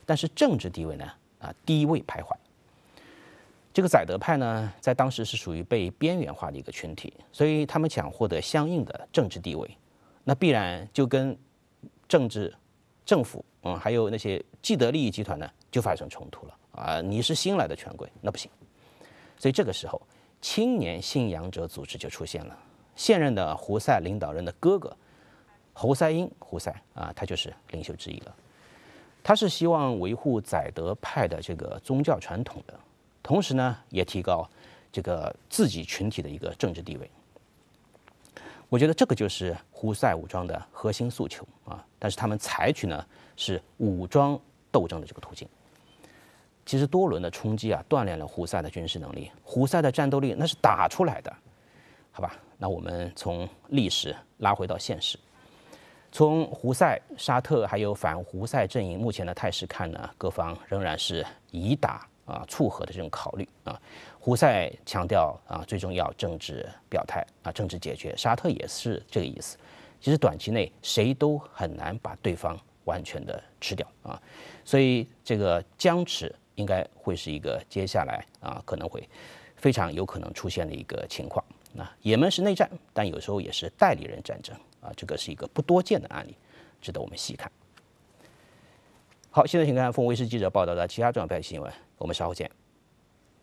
但是政治地位呢低位徘徊。这个载德派呢，在当时是属于被边缘化的一个群体，所以他们想获得相应的政治地位，那必然就跟政府还有那些既得利益集团呢就发生冲突了你是新来的权贵，那不行。所以这个时候，青年信仰者组织就出现了。现任的胡塞领导人的哥哥侯赛因胡塞他就是领袖之一了。他是希望维护载德派的这个宗教传统的，同时呢，也提高这个自己群体的一个政治地位。我觉得这个就是胡塞武装的核心诉求但是他们采取呢是武装斗争的这个途径。其实多轮的冲击锻炼了胡塞的军事能力，胡塞的战斗力那是打出来的，好吧？那我们从历史拉回到现实，从胡塞、沙特还有反胡塞阵营目前的态势看呢，各方仍然是以打促和的这种考虑胡塞强调最重要政治表态政治解决，沙特也是这个意思。其实短期内谁都很难把对方完全的吃掉所以这个僵持应该会是一个接下来可能会非常有可能出现的一个情况。也门是内战，但有时候也是代理人战争这个是一个不多见的案例，值得我们细看。好，现在请看凤卫视记者报道的其他重要标题新闻，我们稍后见。